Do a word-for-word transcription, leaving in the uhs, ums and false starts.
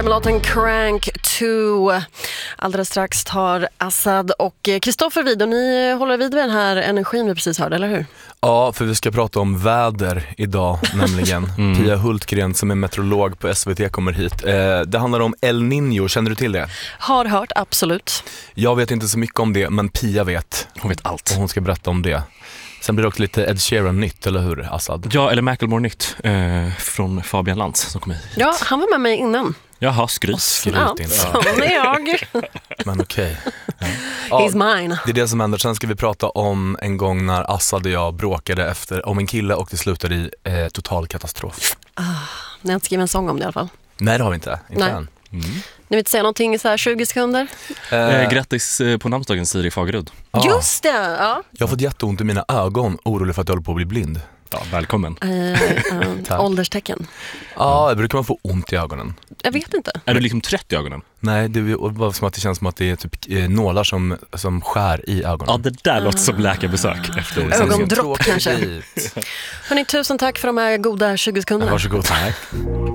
med låten Crank två. Alldeles strax tar Assad och Kristoffer vid, och ni håller vid vid den här energin vi precis hörde, eller hur? Ja, för vi ska prata om väder idag, nämligen. mm. Pia Hultgren som är meteorolog på S V T kommer hit. Eh, det handlar om El Niño, känner du till det? Har hört, absolut. Jag vet inte så mycket om det, men Pia vet. Hon vet allt. Och hon ska berätta om det. Sen blir det också lite Ed Sheeran-nytt, eller hur, Assad? Ja, eller Macklemore-nytt eh, från Fabian Lantz som kommer hit. Ja, han var med mig innan. Jaha, skryt. Skryt Ja, inte. sån är jag. Men okej. Okay. Ja, He's mine. det är det som händer. Sen ska vi prata om en gång när Assad och jag bråkade efter om en kille och det slutade i eh, total katastrof. Ah, ni har inte skrivit en sång om det i alla fall. Nej, det har vi inte. Inte Nej. än. Mm. Ni vill inte säga någonting i så här tjugo sekunder? Eh, Eh, grattis eh, på namnsdagen, Siri Fagerud. ah, Just det, ja. Jag har fått jätteont i mina ögon, orolig för att jag håller på att bli blind. Ja, välkommen. Eh, eh, ålderstecken. Ja, mm. brukar man få ont i ögonen? Jag vet inte. Är du liksom trött i ögonen? Nej, det var som att det känns som att det är typ eh, nålar som, som skär i ögonen. Ja, det där låter som läkarbesök efter Ögondropp kanske. Dit. Hörrni, tusen tack för de här goda tjugo sekunderna. Varsågod. Tack.